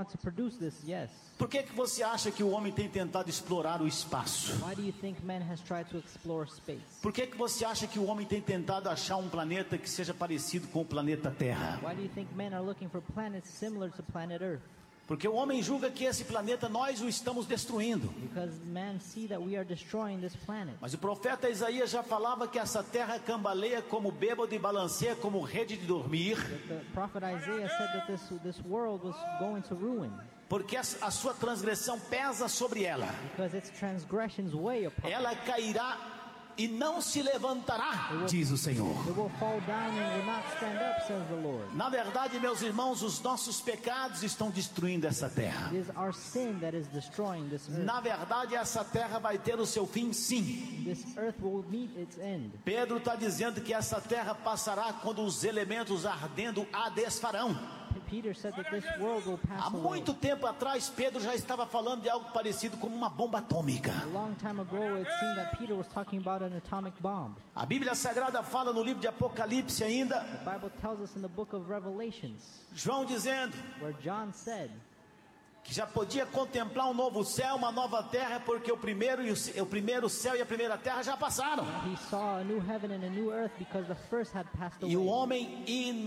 wants to produce this, yes. Por que você acha que o homem tem tentado explorar o espaço? Why do you think man has tried to explore space? Por que você acha que o homem tem tentado achar um planeta que seja parecido com o planeta Terra? Why do you think men are looking for planets similar to planet Earth? Porque o homem julga que esse planeta nós o estamos destruindo. Because man see that we are destroying this planet. Mas o profeta Isaías já falava que essa terra cambaleia como bêbado e balanceia como rede de dormir. The prophet Isaiah said that this world was going to ruin. Porque a sua transgressão pesa sobre ela. Because its transgressions weigh upon. Ela cairá e não se levantará, diz o Senhor. It will fall down and will not stand up, says the Lord. Na verdade, meus irmãos, os nossos pecados estão destruindo essa terra. It is our sin that is destroying this earth. Na verdade, essa terra vai ter o seu fim, sim. This earth will meet its end. Pedro está dizendo que essa terra passará quando os elementos ardendo a desfarão. Peter said that this world will pass Há away. muito tempo atrás, Pedro já estava falando de algo parecido com uma bomba atômica. A long time ago, it seemed that Peter was talking about an atomic bomb. A Bíblia Sagrada fala no livro de Apocalipse ainda, The Bible tells us in the book of Revelations, João dizendo where John said que já podia contemplar um novo céu, uma nova terra, porque o primeiro céu e a primeira terra já passaram. he saw a new heaven and a new earth because the first had passed away. E o homem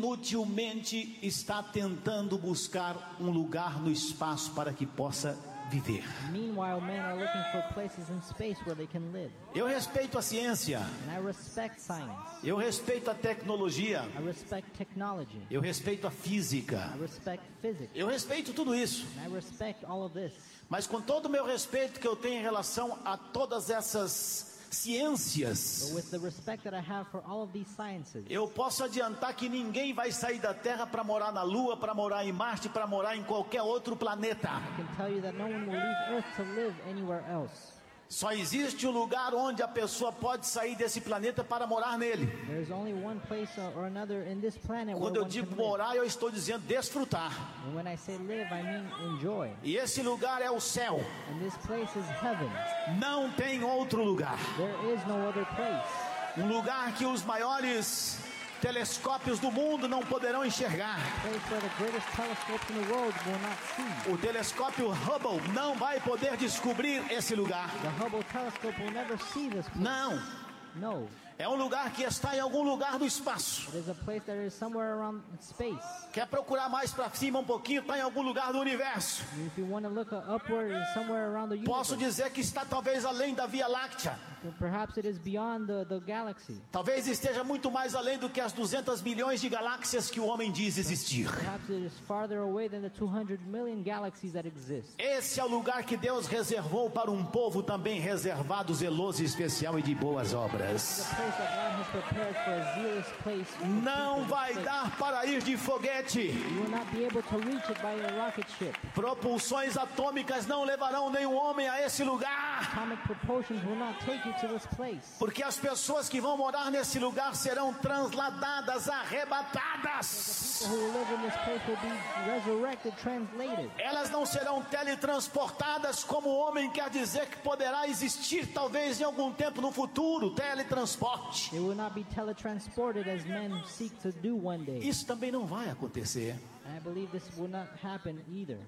inutilmente está tentando buscar um lugar no espaço para que possa viver. Meanwhile, men are looking for places in space where they can live. Eu respeito a ciência, And I respect science. eu respeito a tecnologia, I respect technology. eu respeito a física, I respect physics. eu respeito tudo isso. And I respect all of this. Mas com todo o meu respeito que eu tenho em relação a todas essas ciências, But with the respect that I have for all of these sciences, eu posso adiantar que ninguém vai sair da Terra para morar na Lua, para morar em Marte, para morar em qualquer outro planeta. I can tell you that no one will leave Earth to live anywhere else. Só existe um lugar onde a pessoa pode sair desse planeta para morar nele. There's only one place or another in this planet where Quando eu one digo can live. morar, eu estou dizendo desfrutar. And when I say live, I mean enjoy. E esse lugar é o céu. And this place is heaven. Não tem outro lugar. There is no other place. Um lugar que os maiores telescópios do mundo não poderão enxergar. A place where the greatest telescopes in the world will not see. O telescópio Hubble não vai poder descobrir esse lugar. The Hubble telescope will never see this place. Não. No. É um lugar que está em algum lugar do espaço. It is a place that is somewhere around space. Quer procurar mais para cima um pouquinho? Está em algum lugar do universo. And if you want to look upward, it's somewhere around the Posso universe. dizer que está talvez além da Via Láctea. Perhaps it is beyond the galaxy. Talvez esteja muito mais além do que as 200 milhões de galáxias que o homem diz existir. Perhaps it is farther away than the 200 million galaxies that exist. Esse é o lugar que Deus reservou para um povo também reservado, zeloso, especial e de boas obras. The place that God has prepared for a zealous place. Não vai dar para ir de foguete. You will not be able to reach it by a rocket ship. Propulsões atômicas não levarão nenhum homem a esse lugar. Atomic propulsions will not take you to this place. Porque as pessoas que vão morar nesse lugar serão transladadas, arrebatadas. People who live in this place will be resurrected, translated. Elas não serão teletransportadas como o homem quer dizer que poderá existir talvez em algum tempo no futuro, teletransporte. They will not be teletransported as men seek to do one day. Isso também não vai acontecer. And I believe this will not happen either.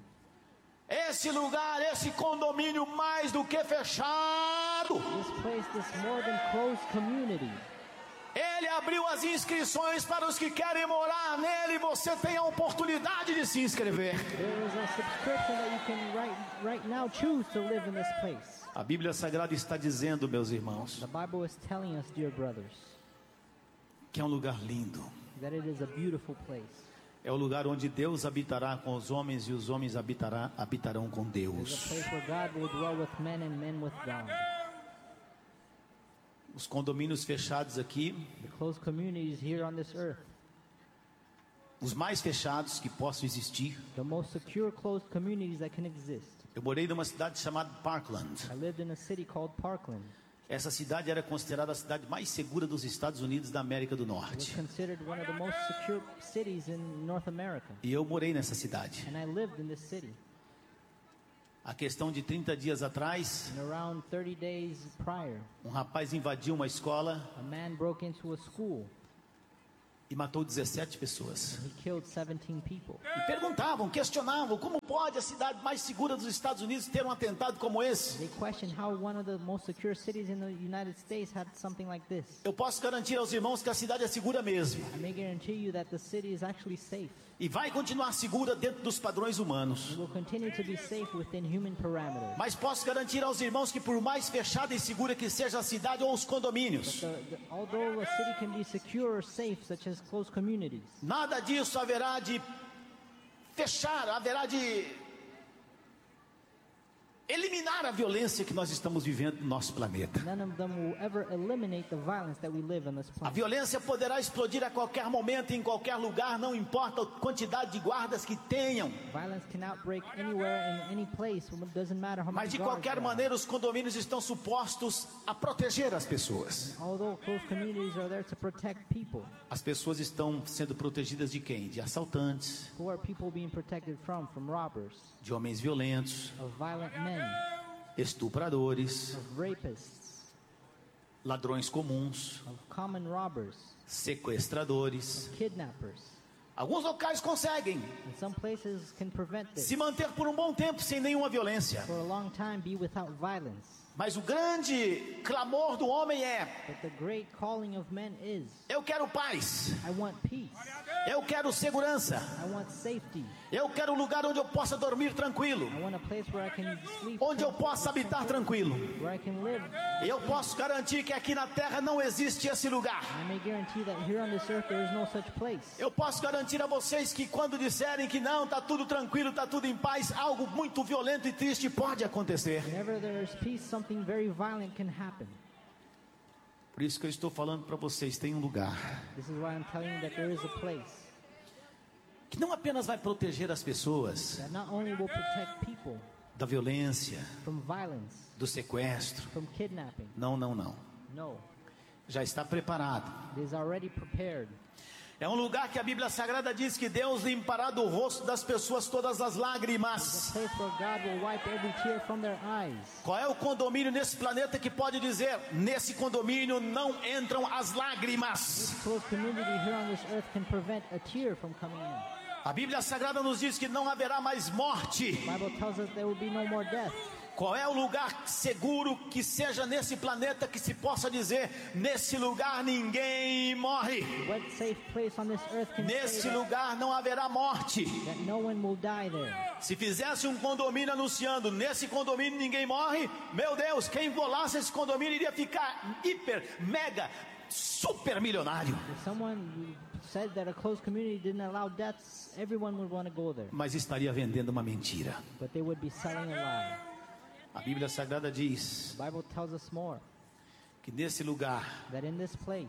Esse lugar, esse condomínio mais do que fechado, This place, this more than closed community, ele abriu as inscrições para os que querem morar nele. Você tem a oportunidade de se inscrever. there is a subscription that you can right now choose to live in this place. A Bíblia Sagrada está dizendo, meus irmãos, The Bible is telling us, dear brothers, que é um lugar lindo. that it is a beautiful place. É o lugar onde Deus habitará com os homens e os homens habitarão com It is a Deus. place where God will dwell with men and men with God. Os condomínios fechados aqui, The closed communities here on this earth, os mais fechados que possam existir. the most secure closed communities that can exist. Eu morei numa cidade chamada Parkland. I lived in a city called Parkland. Essa cidade era considerada a cidade mais segura dos Estados Unidos da América do It was Norte. considered one of the most secure cities in North America. E eu morei nessa cidade. And I lived in this city. A questão de 30 dias atrás, And around 30 days prior, um rapaz invadiu uma escola a man broke into a school e matou 17 pessoas. He killed 17 people. E perguntavam, questionavam, como pode a cidade mais segura dos Estados Unidos ter um atentado como esse? They questioned how one of the most secure cities in the United States had something like this. Eu posso garantir aos irmãos que a cidade é segura mesmo. I may guarantee you that the city is actually safe. E vai continuar segura dentro dos padrões humanos. It will continue to be safe within human parameters. Mas posso garantir aos irmãos que por mais fechada e segura que seja a cidade ou os condomínios, Although a city can be secure or safe, such as close communities, nada disso haverá de fechar, haverá de eliminar a violência que nós estamos vivendo no nosso planeta. none of them will ever eliminate the violence that we live on this A planet. violência poderá explodir a qualquer momento, em qualquer lugar, não importa a quantidade de guardas que tenham. Violence can outbreak anywhere, in any place. It doesn't matter how Mas much de guards qualquer there are. maneira, os condomínios estão supostos a proteger as pessoas. Although close communities are there to protect people, As pessoas estão sendo protegidas de quem? De assaltantes, who are people being protected from robbers, de homens violentos, of violent men, estupradores, of rapists, ladrões comuns, of common robbers, sequestradores. kidnappers. Alguns locais conseguem And some places can prevent this se manter por um bom tempo sem nenhuma violência. for a long time, be without violence. Mas o grande clamor do homem é: But the great calling of men is, eu quero paz, I want peace, eu quero segurança, I want safety, eu quero um lugar onde eu possa dormir tranquilo, I want a place where I can sleep, onde eu possa habitar tranquilo. where I can live. Eu posso garantir que aqui na terra não existe esse lugar. I may guarantee that here on this earth there is no such place. Eu posso garantir a vocês que quando disserem que não, está tudo tranquilo, está tudo em paz, algo muito violento e triste pode acontecer. Whenever there is peace, something very violent can happen. Por isso que eu estou falando para vocês, tem um lugar This is why I'm telling you that there is a place que não apenas vai proteger as pessoas that not only will protect people da violência, from violence, do sequestro. from kidnapping. Não, não, não. No, Já está preparado. it is already prepared. É um lugar que a Bíblia Sagrada diz que Deus limpará do rosto das pessoas todas as It's a lágrimas. place where God will wipe every tear from their eyes. Qual é o condomínio nesse planeta que pode dizer: nesse condomínio não entram as lágrimas? This close community here on this earth can prevent a tear from coming in. A Bíblia Sagrada nos diz que não haverá mais morte. The Bible tells us there will be no more death. Qual é o lugar seguro que seja nesse planeta que se possa dizer: nesse lugar ninguém morre, What safe place on this earth can nesse say lugar não haverá morte? that no one will die there? Se fizesse um condomínio anunciando: nesse condomínio ninguém morre, meu Deus, quem volasse esse condomínio iria ficar hiper, mega, super milionário. If someone said that a closed community didn't allow deaths, everyone would want to go there. Mas estaria vendendo uma mentira. But they would be selling a lie. A Bíblia Sagrada diz The Bible tells us more, que nesse lugar that in this place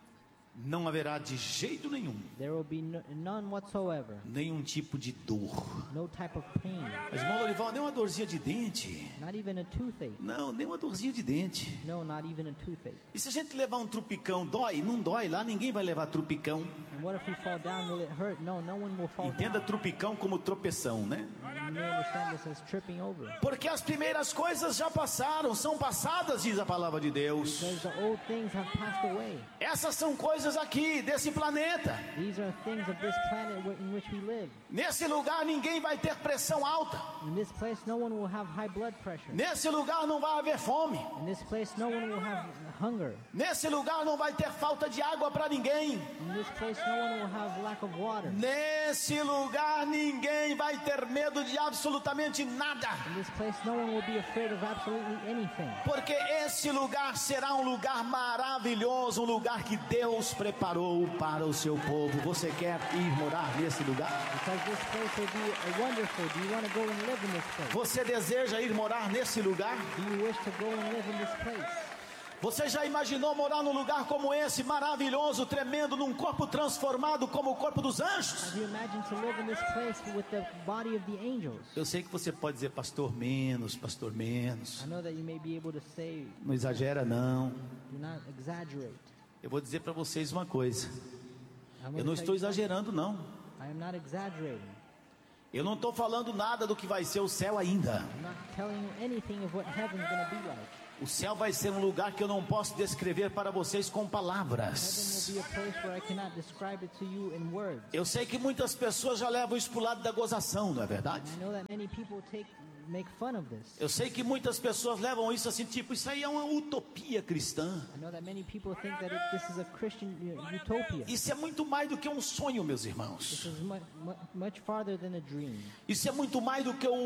não haverá de jeito nenhum there will be none whatsoever, nenhum tipo de dor. no type of pain, Mas, irmão Lorival, nem uma dorzinha de dente. not even a toothache. Não, nem uma dorzinha de dente. No, not even a toothache. E se a gente levar um trupicão, dói? Não dói lá, ninguém vai levar trupicão. And what if we fall down? Will it hurt? No, no one will fall Entenda down. trupicão como tropeção, né? You may understand this as tripping over. Porque as primeiras coisas já passaram, são passadas, diz a palavra de Deus. Because the old things have passed away. Essas são coisas aqui, desse planeta. These are things of this planet in which we live. Nesse lugar ninguém vai ter pressão alta. In this place, no one will have high blood pressure. Nesse lugar não vai haver fome. In this place, no one will have hunger. Nesse lugar não vai ter falta de água para ninguém. In this place, no one will have lack of water. Nesse lugar ninguém vai ter medo de absolutamente nada. In this place, no one will be afraid of absolutely anything. Porque esse lugar será um lugar maravilhoso, um lugar que Deus preparou para o seu povo. Você quer ir morar nesse lugar? Because this place will be wonderful. Do you want to go and live in this place? Você deseja ir morar nesse lugar? Do you wish to go and live in this place? Você já imaginou morar num lugar como esse, maravilhoso, tremendo, num corpo transformado como o corpo dos anjos? Have you imagined to live in this place with the body of the angels? Eu sei que você pode dizer: pastor, menos, pastor, menos. I know that you may be able to say, Não exagera não. do not exaggerate. Eu vou dizer para vocês uma coisa: I'm eu going não to estou tell you, exagerando não. I am not exaggerating. Eu não estou falando nada do que vai ser o céu ainda. I'm not telling you anything of what heaven's going to be like. O céu vai ser um lugar que eu não posso descrever para vocês com Heaven palavras. will be a place where I cannot describe it to you in words. Eu sei que muitas pessoas já levam isso para o lado da gozação, não é verdade? I know that many people make fun of this. Eu sei que muitas pessoas levam isso assim, tipo, isso aí é uma utopia cristã. I know that many people think that this is a Christian utopia. Isso é muito mais do que um sonho, meus This irmãos. is much farther than a dream. Isso é muito mais do que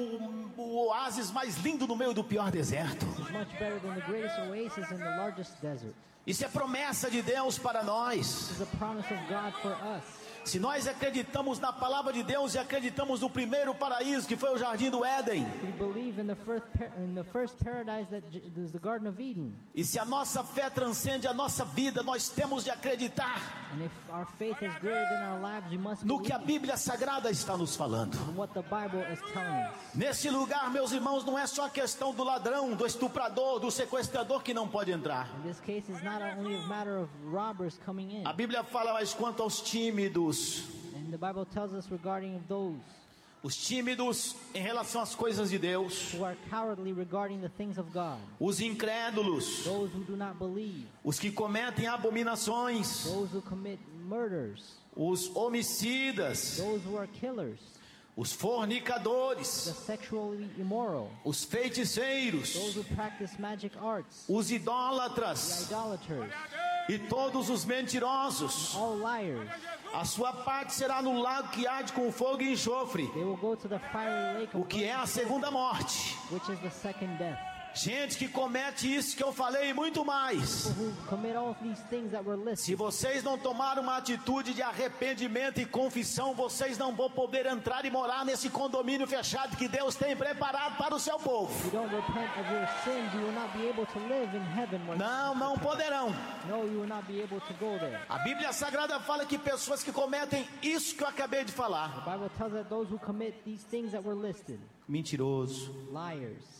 o oásis mais lindo no meio do pior deserto. This is much better than the greatest oasis in the largest desert. Isso é promessa de Deus para nós. This is a promise of God for us. Se nós acreditamos na palavra de Deus e acreditamos no primeiro paraíso que foi o Jardim do Éden, We believe in the first paradise that is the Garden of Eden. e se a nossa fé transcende a nossa vida, nós temos de acreditar And if our faith is greater than our lives, we must no que a believe Bíblia Sagrada está nos falando. in what the Bible is telling us. Nesse lugar, meus irmãos, não é só a questão do ladrão, do estuprador, do sequestrador que não pode entrar. In this case, it's not only a matter of robbers coming in. A Bíblia fala, mas quanto aos tímidos, And the Bible tells us regarding those os tímidos em relação às coisas de Deus, who are cowardly regarding the things of God, os incrédulos, those who do not believe, os que cometem abominações, those who commit murders, os homicidas, those who are killers, os the fornicadores, sexually immoral, os feiticeiros, those who practice magic arts, os the idólatras idolaters, e todos os mentirosos. all liars. A sua parte será no lago que arde com fogo e enxofre, They will go to the fiery lake o of que é a segunda morte. which is the second death. Gente que comete isso que eu falei e muito mais. People who commit all of these things that were Se listed. vocês não tomarem uma atitude de arrependimento e confissão, vocês não vão poder entrar e morar nesse condomínio fechado que Deus tem preparado para o seu povo. If you don't repent of your sins, you will not be able to live in heaven. Não poderão. No, you will not be able to go there. A Bíblia Sagrada fala que pessoas que cometem isso que eu acabei de falar, The Bible tells that those who commit these things that were listed, mentiroso, liars,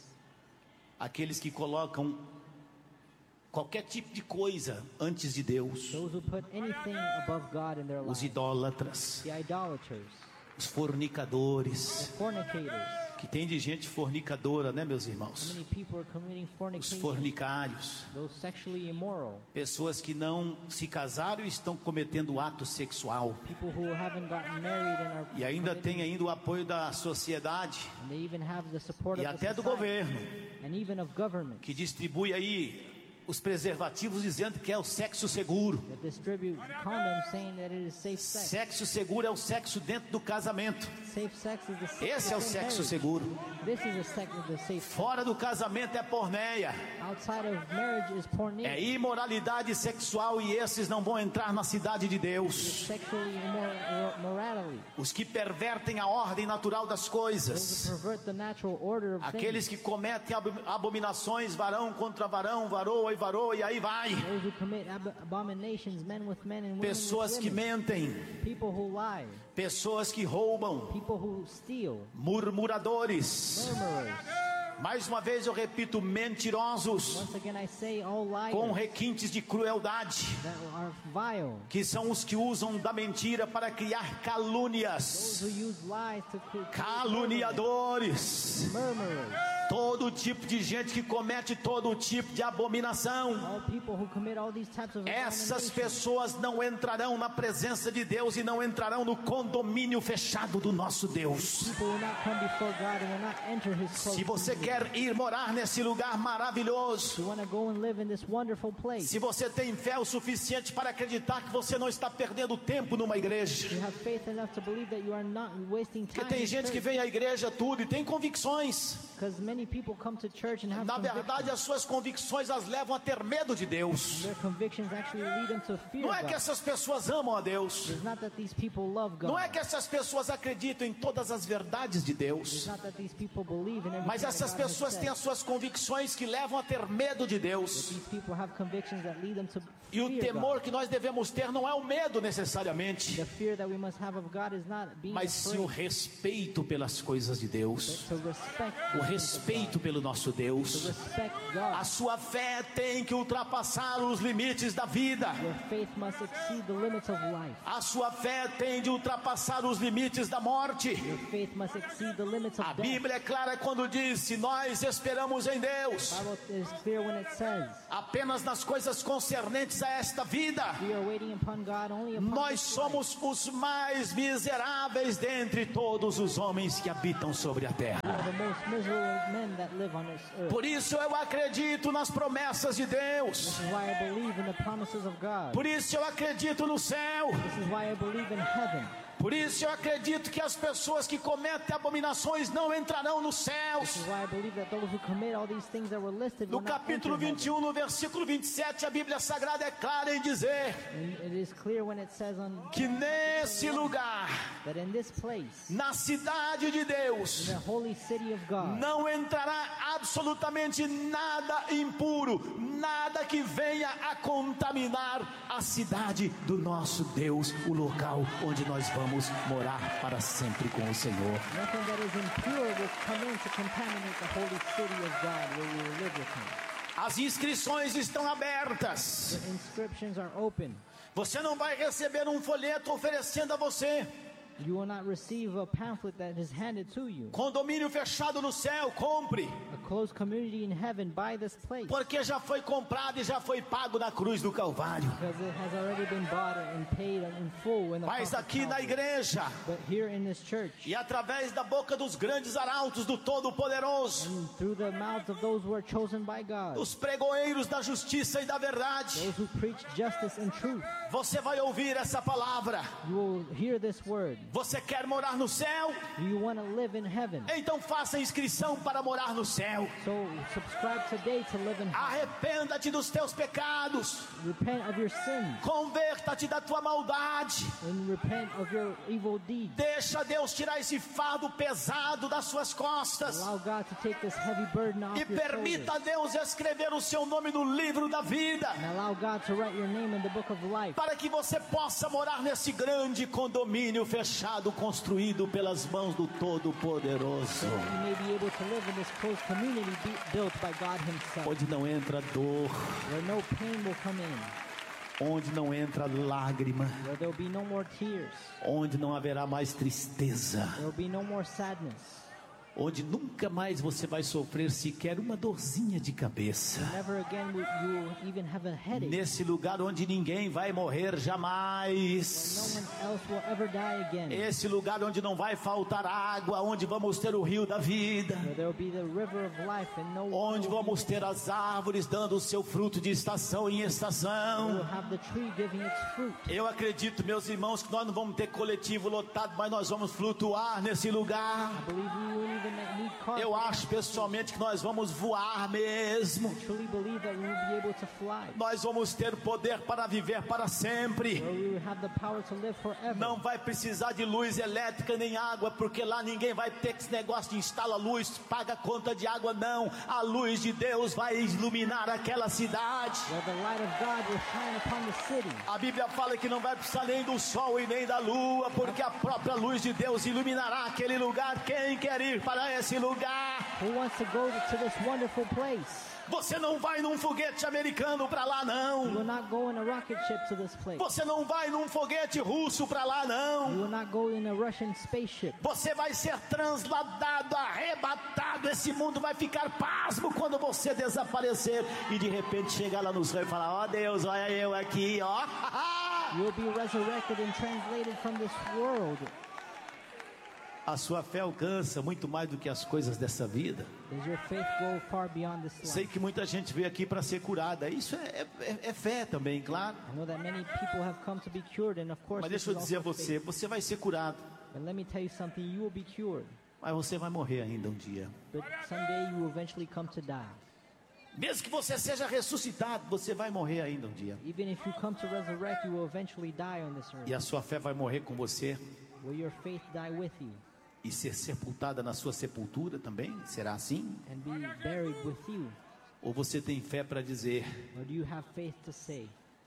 aqueles que colocam qualquer tipo de coisa antes de Deus, those who put anything above God in their os lives, idólatras, the idolaters, os the fornicadores, fornicators. que tem de gente fornicadora, né, meus How irmãos? many people are committing Os fornication? fornicários, Those sexually immoral. pessoas que não se casaram e estão cometendo ato sexual. People who haven't gotten married and are E ainda committing- tem ainda o apoio da sociedade and they even have the support e of the até do society, governo, and even of government que distribui aí os preservativos dizendo que é o sexo seguro. that distribute condoms saying that it is safe sex. Sexo seguro é o sexo dentro do casamento. Safe sex is the sex Esse é o within sexo marriage. seguro. This is a sex of the safe. Fora do casamento é porneia, Outside of marriage is pornea. é imoralidade sexual, e esses não vão entrar na cidade de Deus. Sexually immorality. Os que pervertem a ordem natural das Those coisas, who pervert the natural order of aqueles things. que cometem abominações, varão contra varão, varoa, e aí vai. Those who commit abominations, men with men and women Pessoas with que women. mentem, People who lie. pessoas que roubam, People who steal. murmuradores. Murmurers. Mais uma vez eu repito, mentirosos, Once again I say all liars com requintes de crueldade, that are vile. que são os que usam da mentira para criar Those calúnias, who use lies to create caluniadores, murmurers. todo tipo de gente que comete todo tipo de abominação. All people who commit all these types of Essas abominations. pessoas não entrarão na presença de Deus e não entrarão no condomínio fechado do nosso Deus. People will not come before God and will not enter His close. Se você quer ir morar nesse lugar maravilhoso, You want to go and live in this wonderful place. se você tem fé o suficiente para acreditar que você não está perdendo tempo numa igreja, You have faith enough to believe that you are not wasting porque time. tem gente que vem à igreja tudo e tem convicções. Because many people come to church and have Na verdade, convictions. as suas convicções as levam a ter medo de Deus. Their convictions actually lead them to fear Não é que God. essas pessoas amam a Deus. It's not that these people love God. Não é que essas pessoas acreditam em todas as verdades de It's Deus. not that these people believe in everything Mas essas that God has pessoas said. têm as suas convicções que levam a ter medo de Deus. These people have convictions that lead them to E o fear temor God. que nós devemos ter não é o medo necessariamente, The fear that we must have of God is not being mas sim o afraid, respeito pelas coisas de Deus. but to respect O the things of respeito pelo nosso to Deus. respect A God. sua fé tem que ultrapassar os limites da vida. Your faith must exceed the limits of life. A sua fé tem de ultrapassar os limites da morte. Your faith must exceed the limits of A death. Bíblia é clara quando diz: se nós esperamos em Deus The Bible is clear when it says apenas nas coisas concernentes a esta vida, we are waiting upon God only upon nós this life. somos os mais miseráveis dentre todos os homens que habitam sobre a terra. We are the most miserable men that live on this earth. Por isso eu acredito nas promessas de Deus. This is why I believe in the promises of God. Por isso eu acredito no céu. This is why I believe in heaven. Por isso eu acredito que as pessoas que cometem abominações não entrarão nos This céus. is why I believe that those who commit all these things that were listed No will not capítulo enter heaven. 21, no versículo 27, a Bíblia Sagrada é clara em dizer And it is clear when it says on que nesse lugar, that in this place, na cidade de Deus, in the holy city of God, não entrará absolutamente nada impuro, nada que venha a contaminar a cidade do nosso Deus, o local onde nós vamos morar para sempre com o Senhor. nothing that is impure will come in to contaminate the holy city of God where we will live with Him. As inscrições estão abertas. The inscriptions are open. Você não vai receber um folheto oferecendo a você You will not receive a pamphlet that is handed to you. condomínio fechado no céu. Compre, A closed community in heaven, buy this place. porque já foi comprado e já foi pago na cruz do Calvário. Because it has already been bought and paid in full in the Mas cross of aqui na Calvary. igreja But here in this church, e através da boca dos grandes arautos do Todo-Poderoso, and through the mouths of those who are chosen by God, os pregoeiros da justiça e da verdade, those who preach justice and truth, você vai ouvir essa palavra. you will hear this word. Você quer morar no céu? Do you want to live in heaven? Então faça inscrição para morar no céu. So subscribe today to live in heaven. Arrependa-te dos teus pecados. Repent of your sins Converta-te da tua maldade. and repent of your evil deeds. Deixa Deus tirar esse fardo pesado das suas costas. Allow God to take this heavy burden off E your shoulders. permita a Deus escrever o seu nome no livro da vida. And allow God to write your name in the book of life. Para que você possa morar nesse grande condomínio fechado, construído pelas mãos do Todo-Poderoso. So that you may be able to live in this closed community built by God Himself. Onde não entra dor, Where no pain will come in. onde não entra lágrima, Where there will be no more tears. onde não haverá mais tristeza, There will be no more sadness. onde nunca mais você vai sofrer sequer uma dorzinha de cabeça. Never again will you even have a headache. Nesse lugar onde ninguém vai morrer No jamais. one else will ever die again. Esse lugar onde não vai faltar água, onde vamos ter o rio da vida, Where there will be the river of life and no onde will vamos ter as árvores dando o seu fruto de estação em estação. have the tree giving its fruit. Eu acredito, meus irmãos, que nós não vamos ter coletivo lotado, mas nós vamos flutuar nesse lugar. I believe we will even need cars. Eu acho pessoalmente que nós vamos voar mesmo. I truly believe that we will be able to fly. Nós vamos ter poder para viver para sempre. Where we will have the power to live forever. Não vai precisar de luz elétrica nem água, porque lá ninguém vai ter esse negócio de instala luz, paga conta de água, não. A luz de Deus vai iluminar aquela cidade. Where the light of God will shine upon the city. A Bíblia fala que não vai precisar nem do sol e nem da lua, porque a própria luz de Deus iluminará aquele lugar. Quem quer ir para esse lugar? Who wants to go to this wonderful place? Você não vai num foguete americano para lá, You não. will not go in a rocket ship to this place. Você não vai num foguete russo para lá, You não. will not go in a Russian spaceship. Você vai ser transladado, arrebatado. Esse mundo vai ficar pasmo quando você desaparecer e de repente chegar lá no céu e falar: ó Deus, olha eu aqui, ó. You will be resurrected and translated from this world. A sua fé alcança muito mais do que as coisas dessa vida. Does your faith go far beyond this Sei life? que muita gente veio aqui para ser curada. Isso é fé também, claro. I know that many people have come to be cured, and of course, Mas this deixa eu is dizer a also você, faith. você vai ser curado, But let me tell you something: you will be cured, mas você vai morrer ainda um dia. but someday you will eventually come to die. Mesmo que você seja ressuscitado, você vai morrer ainda um dia. Even if you come to resurrect, you will eventually die on this earth. E a sua fé vai morrer com você Will your faith die with you e ser sepultada na sua sepultura também? Será assim? and be buried with you? Ou você tem fé para dizer: Or do you have faith to say,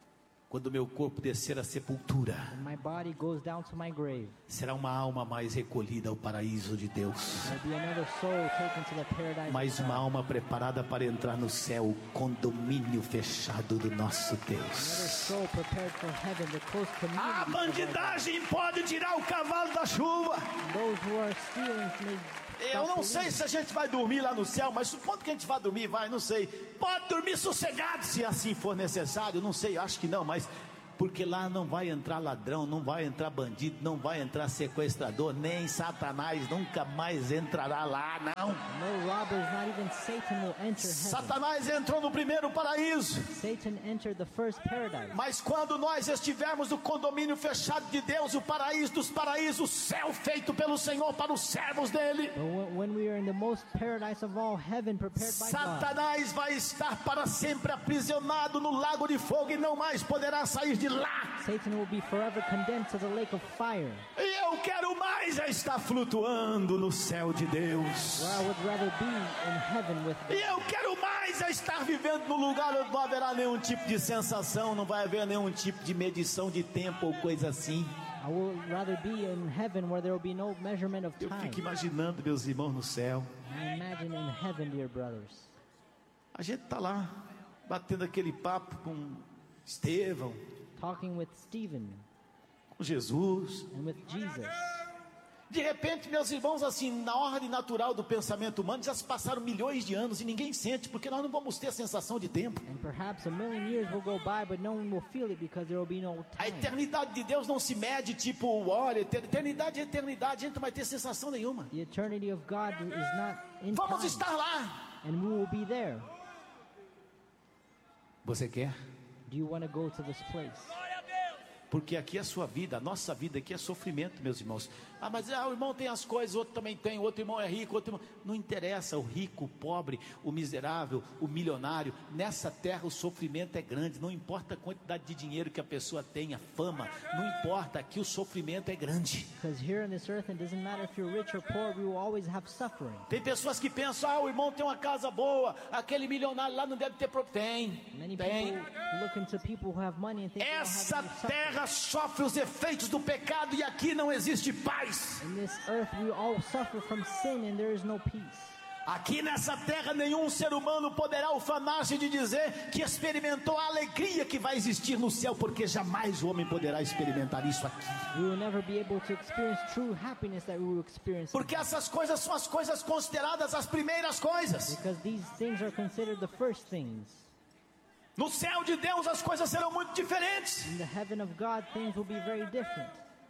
Quando meu corpo descer à sepultura, when my body goes down to my grave, será uma alma mais recolhida ao paraíso de Deus. there'll be another soul taken to the paradise Mais of uma God. alma preparada para entrar no céu, o condomínio fechado do nosso Another Deus. soul prepared for heaven, the close A community of our God. bandidagem pode tirar o cavalo da chuva. Those who are stealing may Eu não stop sei se a gente vai dormir lá no céu, mas supondo que a gente vai dormir, não sei. Pode dormir sossegado se assim for necessário, não sei, acho que não, mas porque lá não vai entrar ladrão, não vai entrar bandido, não vai entrar sequestrador, nem Satanás nunca mais entrará lá, não. No robbers, not even Satan will enter heaven. Satanás entrou no primeiro paraíso. Satan entered the first paradise. Mas quando nós estivermos no condomínio fechado de Deus, o paraíso dos paraísos, o céu feito pelo Senhor para os servos dele, But when we are in the most paradise of all, heaven prepared by God, Satanás vai estar para sempre aprisionado no lago de fogo e não mais poderá sair de lá. Satan will be forever condemned to the lake of fire. E eu quero mais é estar flutuando no céu de Deus. Where I would rather be in heaven with E God. eu quero mais é estar vivendo no lugar onde não haverá nenhum tipo de sensação, não vai haver nenhum tipo de medição de tempo ou coisa assim. I would rather be in heaven where there will be no measurement of Eu time. fico imaginando meus irmãos no céu. I imagine in heaven, dear brothers. A gente está lá, batendo aquele papo com Estevão, Talking with Stephen com Jesus. and with Jesus. De repente, meus irmãos, assim, na ordem natural do pensamento humano, já se passaram milhões de anos e ninguém sente, porque nós não vamos ter sensação de tempo. And perhaps 1,000,000 years will go by, but no one will feel it because there will be no A time. eternidade de Deus não se mede tipo, olha, eternidade é eternidade, a gente não vai ter sensação nenhuma. The eternity of God is not in Vamos time, estar lá. and we will be there. Você quer? Do you want to go to this place? Porque aqui é a sua vida, a nossa vida aqui é sofrimento, meus irmãos. Ah, mas o irmão tem as coisas, o outro também tem, o outro irmão é rico, outro irmão... Não interessa, o rico, o pobre, o miserável, o milionário. Nessa terra o sofrimento é grande, não importa a quantidade de dinheiro que a pessoa tenha, fama, não importa, aqui o sofrimento é grande. Because here on this earth, it doesn't matter if you're rich or poor, we will always have suffering. Tem pessoas que pensam, o irmão tem uma casa boa, aquele milionário lá não deve ter problema. Many Tem. people look into people who have money and think they don't Essa have any suffering. terra sofre os efeitos do pecado e aqui não existe paz. In this earth, we all suffer from sin and there is no peace. Aqui nessa terra nenhum ser humano poderá ufanar-se de dizer que experimentou a alegria que vai existir no céu, porque jamais o homem poderá experimentar isso aqui. We will never be able to experience true happiness that we will experience. Porque essas coisas são as coisas consideradas as primeiras coisas. Because these things are considered the first things. No céu de Deus as coisas serão muito diferentes. In the heaven of God, things will be very different.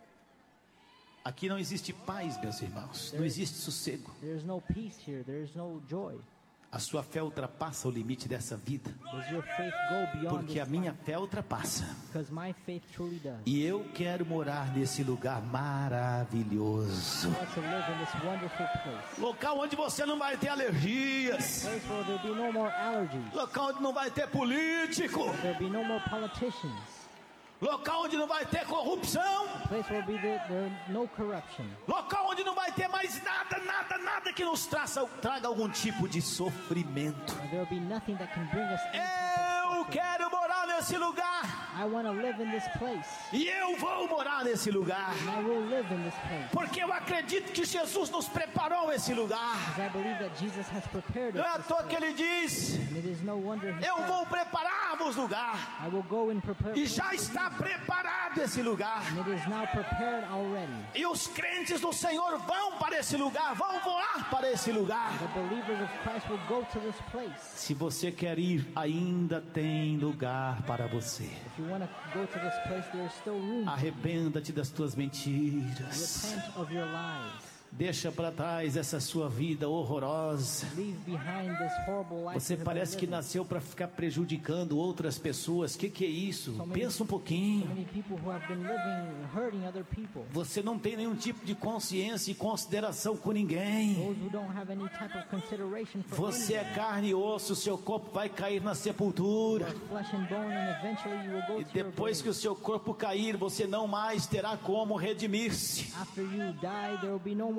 Aqui não existe paz, meus irmãos, não existe sossego. There is no peace here. There is no joy. A sua fé ultrapassa o limite dessa vida, Does your faith go beyond porque a this minha life? fé ultrapassa. Because my faith truly does. E eu quero morar nesse lugar maravilhoso. I want to live in this wonderful place. Local onde você não vai ter alergias. Place where there will be no more allergies. Local onde não vai ter político. There will be no more politicians. Local onde não vai ter corrupção. Place where there no corruption. Local onde não vai ter mais nada que nos traga algum tipo de sofrimento. And there will be nothing that can bring us any type Eu of suffering. quero morar nesse lugar. I want to live in this place. E eu vou morar nesse lugar. And I will live in this place. Porque eu acredito que Jesus nos preparou esse lugar. Because I believe that Jesus has prepared Não é à us this toa que place. ele diz: And it is no wonder he eu said, vou preparar-vos lugar. I will go and prepare. E já está preparado esse lugar. And it is now prepared already. E os crentes do Senhor vão para esse lugar, vão voar para esse lugar. The believers of Christ will go to this place. Se você quer ir, ainda tem lugar para você. If you want to go to this place, there is still room. Arrependa-te das tuas mentiras. Repent of your lies. Deixa para trás essa sua vida horrorosa. Leave behind this horrible life. Você you have parece been que living. nasceu para ficar prejudicando outras pessoas. Que é isso? Pensa um So pouquinho. many people who have been living hurting other people. Você não tem nenhum tipo de consciência e consideração com ninguém. Those who don't have any type of consideration for Você é anyone. carne e osso, seu corpo vai cair na sepultura. Flesh and bone, and eventually you will go E to your depois que grave. o seu corpo cair, você não mais terá como redimir-se. After you die, there will be no more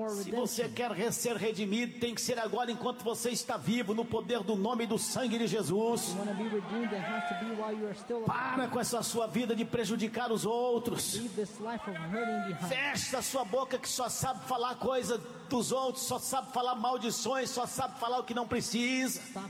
more Se você redemption. quer ser redimido, tem que ser agora enquanto você está vivo, no poder do nome e do sangue de Jesus. You want to be redeemed, it has to be while you are still alive. Para com essa sua vida de prejudicar os outros. Leave this life of hurting behind. Fecha a sua boca que só sabe falar coisa dos outros, só sabe falar maldições, só sabe falar o que não precisa. Stop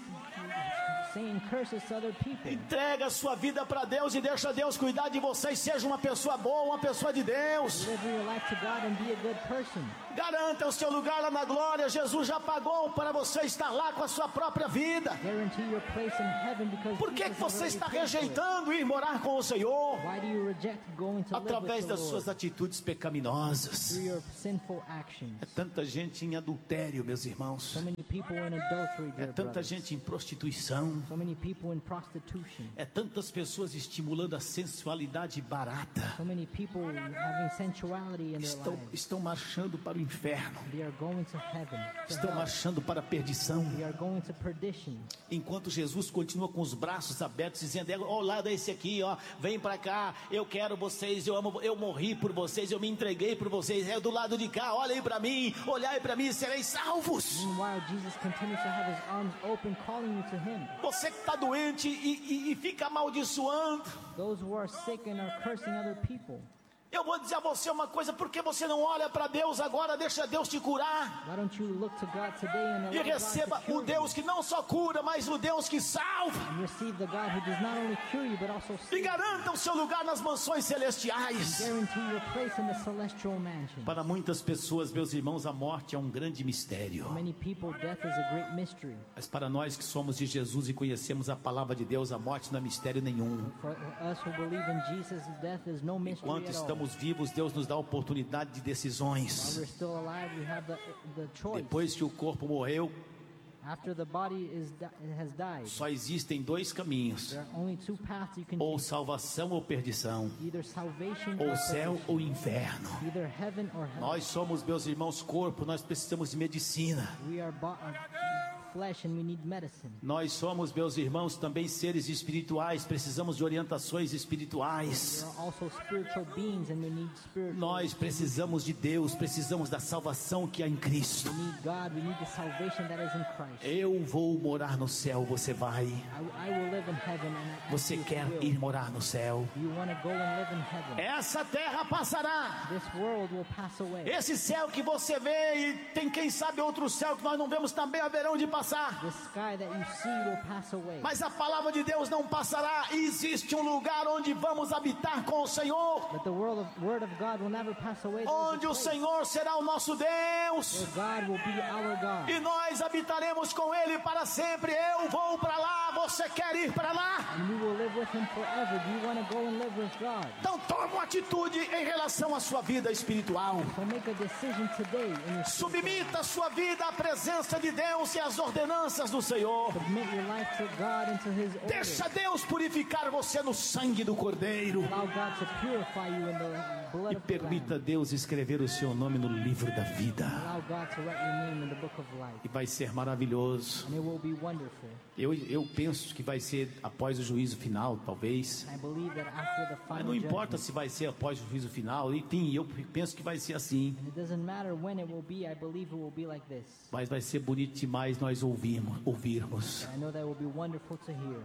saying curses to other people. Entrega a sua vida para Deus e deixa Deus cuidar de você e seja uma pessoa boa, uma pessoa de Deus. Live your life to God and be a good person. Garanta o seu lugar lá na glória. Jesus já pagou para você estar lá com a sua própria vida. Guarantee your place in heaven because Por que Jesus você already está paid for it. rejeitando ir morar com o Senhor? Why do you reject going to live Através with the das Lord? suas atitudes pecaminosas. Through your sinful actions. É tanta gente em adultério, meus irmãos. So many people in adultery, É dear tanta brothers. gente em prostituição. So many people in prostitution. É tantas pessoas estimulando a sensualidade barata. So many people having sensuality in their lives. Estão marchando para o inferno. They are going to heaven. To Estão hell. marchando para a perdição. They are going to perdition. Enquanto Jesus continua com os braços abertos, dizendo: ó, lado é esse aqui, ó, vem para cá, eu quero vocês, eu amo, eu morri por vocês, eu me entreguei por vocês, é do lado de cá, olhem para mim, olhai para mim, sereis salvos. Meanwhile, Jesus continues to have his arms open, calling you to him. Você que está doente e fica amaldiçoando, Those who are sick and are cursing other people. eu vou dizer a você uma coisa: por que você não olha para Deus agora, deixa Deus te curar Why don't you look to God today and e allow God receba to cure o Deus que não só cura, mas o Deus que salva, you? And receive the God who does not only cure you but also e save you. garanta o seu lugar nas mansões celestiais. Guarantee your place in the celestial mansion. Para muitas pessoas, meus irmãos, a morte é um grande mistério. For many people, death is a great mystery. Mas para nós que somos de Jesus e conhecemos a palavra de Deus, a morte não é mistério nenhum. For us who believe in Jesus, death is no mystery Enquanto at all. estamos vivos, Deus nos dá a oportunidade de While decisões. we're still alive, we have the choice. Depois que o corpo morreu, After the body has died, só existem dois caminhos: there are only two paths you can ou take. salvação ou perdição, Either salvation ou or céu perdition. ou inferno. Either heaven or hell. Nós somos, meus irmãos, corpo, nós precisamos de medicina. We are flesh and we need medicine. Nós somos, meus irmãos, também seres espirituais, precisamos de orientações espirituais. We are also spiritual beings and we need spiritual. Nós precisamos de Deus, precisamos da salvação que há em Cristo. We need God. We need the salvation that is in Christ. Eu vou morar no céu, você vai? I will live in heaven and I ask Você you if quer you will. ir morar no céu? You want to go and live in heaven. Essa terra passará. This world will pass away. Esse céu que você vê, e tem quem sabe outro céu que nós não vemos, também haverão de passar. The sky that you see will pass away. Mas a palavra de Deus não passará. E existe um lugar onde vamos habitar com o Senhor, But the word of God will never pass away. There is onde a o place Senhor será o nosso Deus, where God will be our God. e nós habitaremos com Ele para sempre. Eu vou para lá, você quer ir para lá? And we will live with him forever. Do you want to go and live with God? Então toma uma atitude em relação à sua vida espiritual. So make a decision today in your Submita a sua vida à presença de Deus e às ordenanças do Senhor. submit your life to God and to his order. Deixa Deus purificar você no sangue do Cordeiro. Allow God to purify you in the blood E of the Lamb. permita Deus escrever o seu nome no livro da vida. Allow God to write your name in the book of life. E vai ser maravilhoso. And it will be wonderful. Eu penso que vai ser após o juízo final, talvez. I believe that after the Mas final não importa judgment, se vai ser após o juízo final. Enfim, eu penso que vai ser assim. and it doesn't matter when it will be, I believe it will be like this. Mas vai ser bonito demais nós ouvirmos I know that it will be wonderful to hear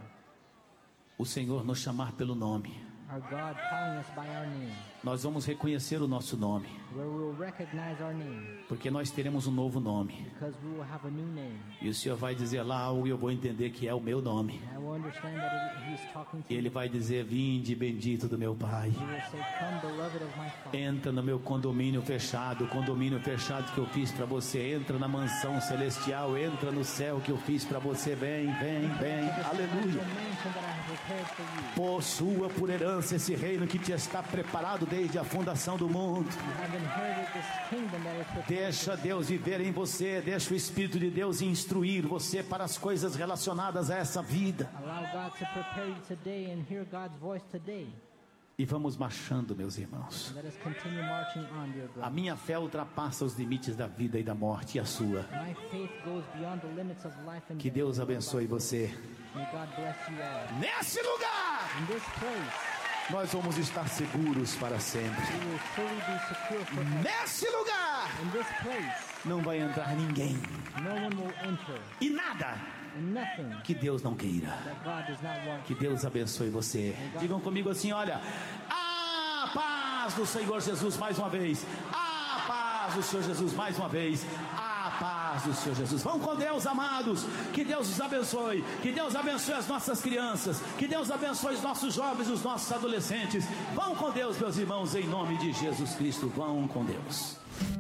o Senhor nos chamar pelo nome. our God calling us by our name, Nós vamos reconhecer o nosso nome, where we will recognize our name, porque nós teremos um novo nome. because we will have a new name. E o Senhor vai dizer lá algo e eu vou entender que é o meu nome. And I will understand that He's talking to E me. Ele vai dizer: vinde, bendito do meu Pai. He will say, come, beloved of my Father. Entra no meu condomínio fechado, o condomínio fechado que eu fiz para você. Entra na mansão celestial, entra no céu que eu fiz para você. Vem, vem, vem. Aleluia. The mansion that I have prepared for you. Possua por herança esse reino que te está preparado desde a fundação do mundo. You have inherited this kingdom that is prepared. Deixa Deus viver em você, deixa o Espírito de Deus instruir você para as coisas relacionadas a essa vida. Allow God to prepare you today and hear God's voice today. E vamos marchando, meus irmãos. Let us continue marching on, dear A brother. minha fé ultrapassa os limites da vida e da morte, e a sua. My faith goes beyond the limits of life and Que death. Deus abençoe você. May God bless you all. Nesse lugar, In this place, nós vamos estar seguros para sempre. you will surely be secure forever. Nesse lugar, In this place, não vai entrar ninguém no one will enter. e nada And nothing que Deus não queira. that God does not want. Que Deus abençoe você. Digam comigo assim, olha, a paz do Senhor Jesus mais uma vez. A paz do Senhor Jesus mais uma vez. A paz do Senhor Jesus. Vão com Deus, amados. Que Deus os abençoe. Que Deus abençoe as nossas crianças. Que Deus abençoe os nossos jovens, os nossos adolescentes. Vão com Deus, meus irmãos, em nome de Jesus Cristo. Vão com Deus.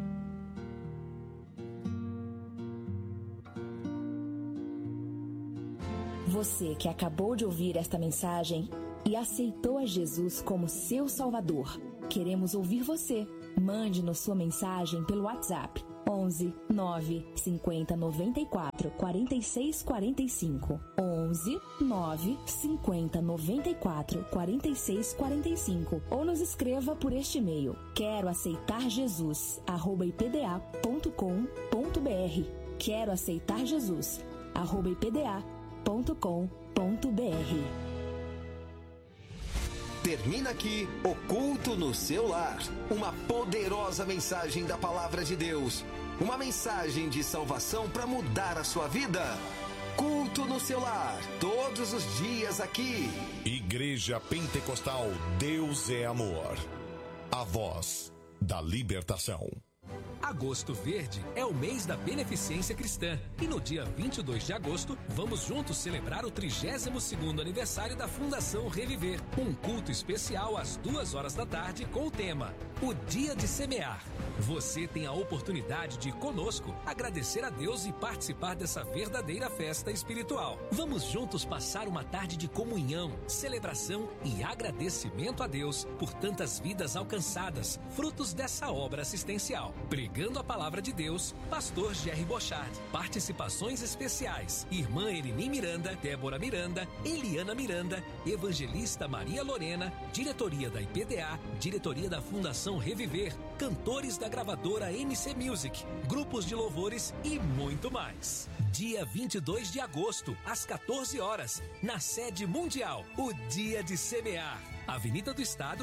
Você que acabou de ouvir esta mensagem e aceitou a Jesus como seu Salvador, queremos ouvir você. Mande-nos sua mensagem pelo WhatsApp 11 9 50 94 46 45. 11 9 50 94 46 45. Ou nos escreva por este e-mail: quero aceitar Jesus @ipda.com.br. Quero aceitar Jesus @ipda.com.br. Termina aqui o Culto no Seu Lar. Uma poderosa mensagem da Palavra de Deus. Uma mensagem de salvação para mudar a sua vida. Culto no Seu Lar, todos os dias aqui. Igreja Pentecostal Deus é Amor. A voz da libertação. Agosto Verde é o mês da beneficência cristã e no dia 22 de agosto vamos juntos celebrar o 32º aniversário da Fundação Reviver. Um culto especial às 2 da tarde com o tema O Dia de Semear. Você tem a oportunidade de conosco agradecer a Deus e participar dessa verdadeira festa espiritual. Vamos juntos passar uma tarde de comunhão, celebração e agradecimento a Deus por tantas vidas alcançadas, frutos dessa obra assistencial. Pregando a palavra de Deus, Pastor Jerry Bochard. Participações especiais: Irmã Elini Miranda, Débora Miranda, Eliana Miranda, Evangelista Maria Lorena, Diretoria da IPDA, Diretoria da Fundação Reviver, cantores da gravadora MC Music, grupos de louvores e muito mais. Dia 22 de agosto, às 14 horas, na sede mundial, o Dia de Semear. Avenida do Estado,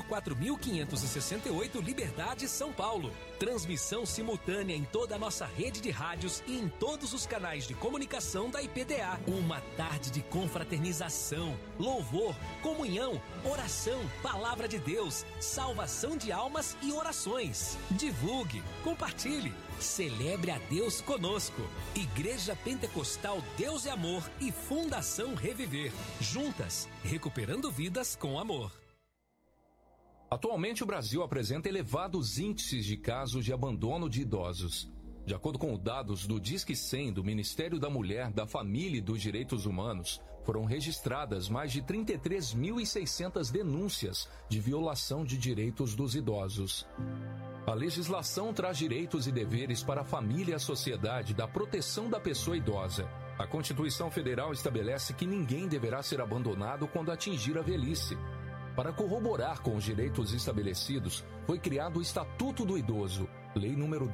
4.568, Liberdade, São Paulo. Transmissão simultânea em toda a nossa rede de rádios e em todos os canais de comunicação da IPDA. Uma tarde de confraternização, louvor, comunhão, oração, palavra de Deus, salvação de almas e orações. Divulgue, compartilhe, celebre a Deus conosco. Igreja Pentecostal Deus é Amor e Fundação Reviver. Juntas, recuperando vidas com amor. Atualmente, o Brasil apresenta elevados índices de casos de abandono de idosos. De acordo com os dados do Disque 100 do Ministério da Mulher, da Família e dos Direitos Humanos, foram registradas mais de 33.600 denúncias de violação de direitos dos idosos. A legislação traz direitos e deveres para a família e a sociedade da proteção da pessoa idosa. A Constituição Federal estabelece que ninguém deverá ser abandonado quando atingir a velhice. Para corroborar com os direitos estabelecidos, foi criado o Estatuto do Idoso, Lei número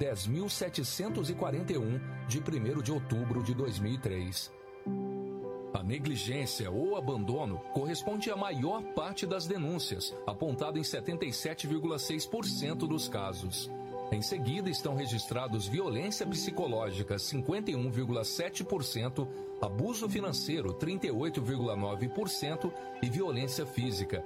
10.741, de 1º de outubro de 2003. A negligência ou abandono corresponde à maior parte das denúncias, apontado em 77,6% dos casos. Em seguida estão registrados violência psicológica, 51,7%, abuso financeiro, 38,9% e violência física,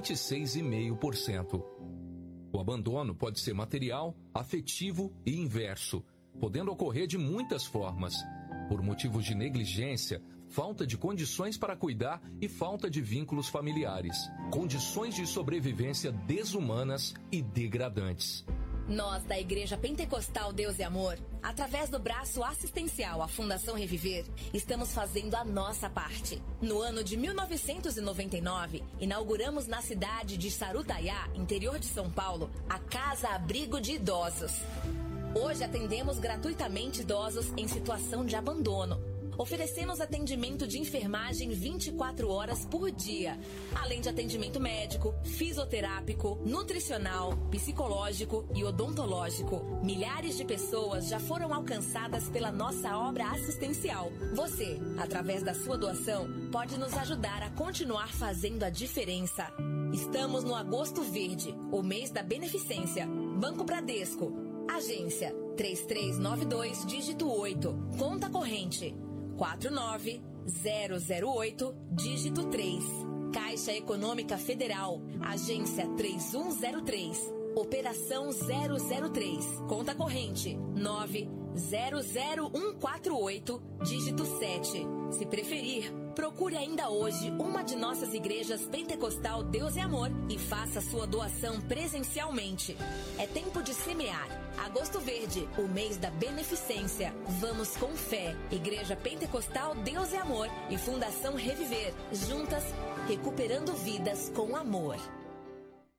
26,5%. O abandono pode ser material, afetivo e inverso, podendo ocorrer de muitas formas: por motivos de negligência, falta de condições para cuidar e falta de vínculos familiares, condições de sobrevivência desumanas e degradantes. Nós, da Igreja Pentecostal Deus é Amor, através do braço assistencial à Fundação Reviver, estamos fazendo a nossa parte. No ano de 1999, inauguramos na cidade de Sarutaiá, interior de São Paulo, a Casa Abrigo de Idosos. Hoje atendemos gratuitamente idosos em situação de abandono. Oferecemos atendimento de enfermagem 24 horas por dia, além de atendimento médico, fisioterápico, nutricional, psicológico e odontológico. Milhares de pessoas já foram alcançadas pela nossa obra assistencial. Você, através da sua doação, pode nos ajudar a continuar fazendo a diferença. Estamos no Agosto Verde, o mês da beneficência. Banco Bradesco, Agência 3392, dígito 8. Conta corrente 49008, dígito 3. Caixa Econômica Federal, agência 3103. Operação 003. Conta corrente 900148, dígito 7. Se preferir, procure ainda hoje uma de nossas igrejas Pentecostal Deus é Amor e faça sua doação presencialmente. É tempo de semear. Agosto Verde, o mês da beneficência. Vamos com fé. Igreja Pentecostal Deus é Amor e Fundação Reviver. Juntas, recuperando vidas com amor.